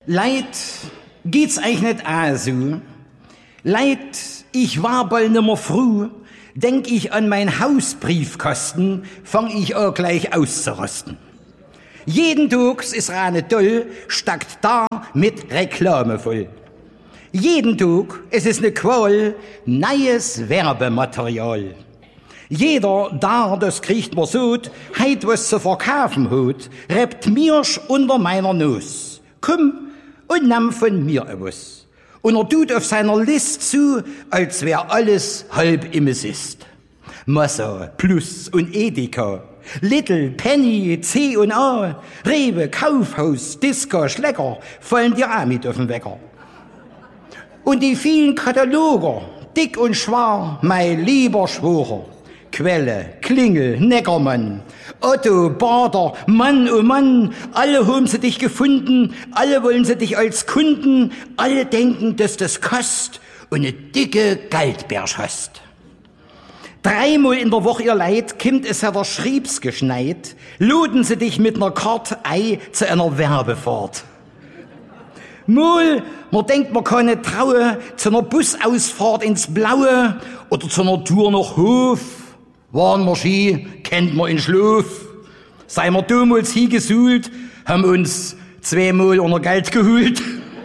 Leid, geht's euch nicht auch so? Leid, ich war bald nimmer froh, denk ich an mein Hausbriefkasten, fang ich auch gleich auszurosten. Jeden Tags ist Rane toll, stackt da mit Reklame voll. Jeden Tag, es ist ne Qual, neues Werbematerial. Jeder da, das kriegt man so, heit was zu verkaufen hat, rebt mirsch unter meiner Nuss. Komm und nimm von mir etwas. Und tut auf seiner List zu, als wär alles halb im ist. Massa, Plus und Edeka, Lidl, Penny, C&A, Rewe, Kaufhaus, Disco, Schlecker, fallen dir auch mit auf den Wecker. Und die vielen Kataloger, dick und schwar, mein lieber Schworer. Quelle, Klingel, Neckermann, Otto, Bader, Mann, oh Mann, alle haben sie dich gefunden, alle wollen sie dich als Kunden, alle denken, dass das kost und eine dicke Geldbärsch hast. 3-mal in der Woche, ihr Leid, kommt es der Schriebs geschneit, luden sie dich mit ner Karte ei zu einer Werbefahrt. Mal, man denkt, man kann nicht trauen, zu einer Busausfahrt ins Blaue oder zu einer Tour nach Hof. Waren wir Ski, kennt man in Schlaf. Sei wir damals hingesuhlt, haben uns 2-mal unser Geld geholt.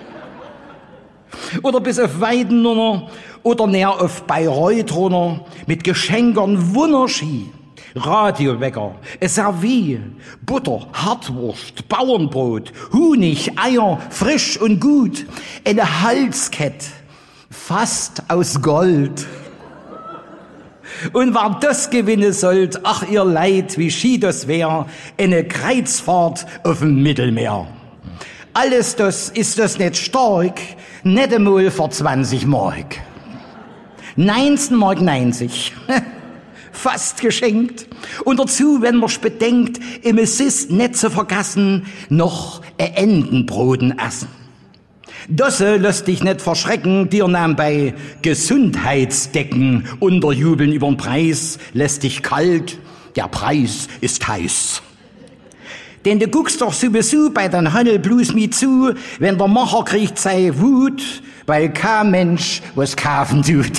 Oder bis auf Weiden runter, oder näher auf Bayreuth runter, mit Geschenkern Wunderski. Radiowecker, Servie, Butter, Hartwurst, Bauernbrot, Honig, Eier, frisch und gut, eine Halskette, fast aus Gold. Und wer das gewinnen sollt, ach ihr Leid, wie schied das wär, eine Kreuzfahrt auf dem Mittelmeer. Alles das ist das nicht stark, nicht einmal für 20 Mark. 19,90 Mark. Fast geschenkt. Und dazu, wenn man's bedenkt, im ist nicht zu vergessen, noch Entenbroten essen. Das lässt dich nicht verschrecken, dir nahm bei Gesundheitsdecken unterjubeln übern Preis, lässt dich kalt, der Preis ist heiß. Denn du guckst doch sowieso bei den Handel bloß mit zu, wenn der Macher kriegt sei Wut, weil kein Mensch was kaufen tut.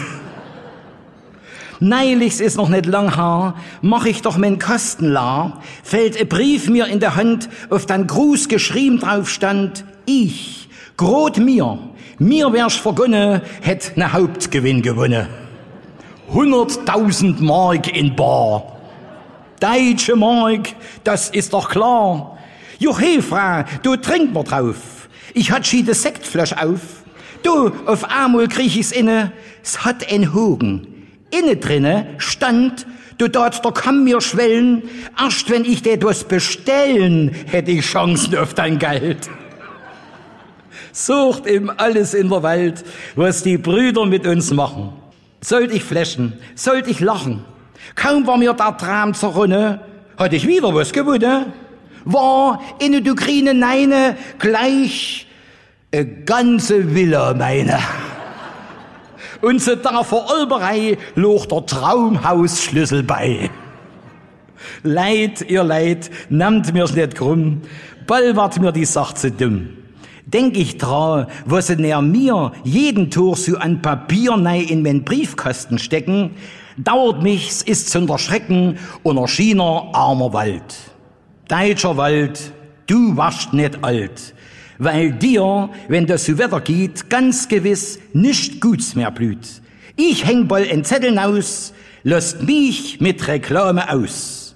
Neulich ist noch nicht lang her, mach ich doch mein Kostenlar, fällt ein Brief mir in der Hand, auf den Gruß geschrieben drauf stand, ich, grot mir wär's vergonnen, hätt ne Hauptgewinn gewonnen. 100.000 Mark in bar. Deutsche Mark, das ist doch klar. Jo, hey, Frau, du trink mal drauf. Ich hat schi de Sektflasch auf. Du, auf einmal krieg ich's inne, es hat ein Hogen. Inne drinne stand, du dort, da kann mir schwellen, erst wenn ich dir was bestellen, hätte ich Chancen auf dein Geld. Sucht ihm alles in der Welt, was die Brüder mit uns machen. Sollt ich flächen, sollt ich lachen, kaum war mir der Traum zerrunne, hatte ich wieder was gewonnen, war in der Ukraine neine gleich ganze Villa meine. Und zu der Verolberei log der Traumhausschlüssel bei. Leid, ihr Leid, nehmt mir's nicht krumm, bald ward mir die Sache zu dumm. Denk ich dran, was sie näher mir jeden Tag so an Papier nei in mein Briefkasten stecken, dauert mich's, ist zu unterschrecken, unter China armer Wald. Deutscher Wald, du warst nicht alt. Weil dir, wenn das so weitergeht, ganz gewiss nicht Guts mehr blüht. Ich häng bald en Zetteln aus, lasst mich mit Reklame aus.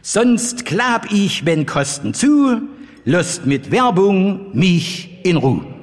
Sonst klab ich, wenn Kosten zu, lasst mit Werbung mich in Ruhe.